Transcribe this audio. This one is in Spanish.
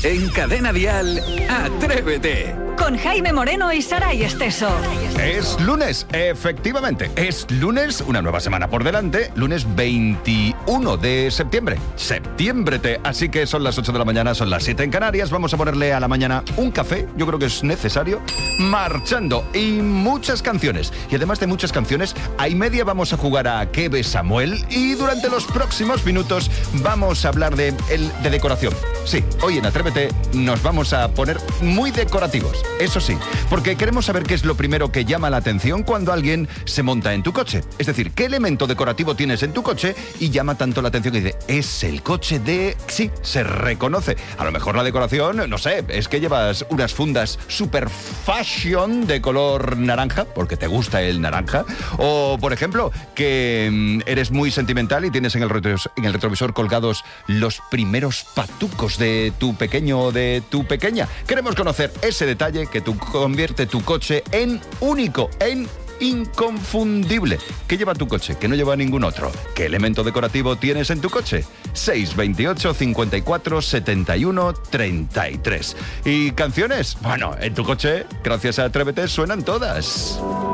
En Cadena Dial, Atrévete. Con Jaime Moreno y Saray Esteso. Es lunes, efectivamente. Es lunes, una nueva semana por delante. Lunes 21 de septiembre. Septiembrete. Así que son las 8 de la mañana, son las 7 en Canarias. Vamos a ponerle a la mañana un café. Yo creo que es necesario. Marchando. Y muchas canciones. Y además de muchas canciones, a y media vamos a jugar a ¿Qué ves, Samuel? Y durante los próximos minutos vamos a hablar de decoración. Sí, hoy en Atrévete nos vamos a poner muy decorativos. Eso sí, porque queremos saber qué es lo primero que llama la atención cuando alguien se monta en tu coche. Es decir, ¿qué elemento decorativo tienes en tu coche y llama tanto la atención que dice, es el coche de...? Sí, se reconoce. A lo mejor la decoración, no sé, es que llevas unas fundas super fashion de color naranja, porque te gusta el naranja. O, por ejemplo, que eres muy sentimental y tienes en el retrovisor colgados los primeros patucos de tu pequeño o de tu pequeña. Queremos conocer ese detalle que convierte tu coche en único, en inconfundible. ¿Qué lleva tu coche? ¿Qué no lleva ningún otro? ¿Qué elemento decorativo tienes en tu coche? 628 54 71 33. ¿Y canciones? Bueno, en tu coche, gracias a Atrévete, suenan todas.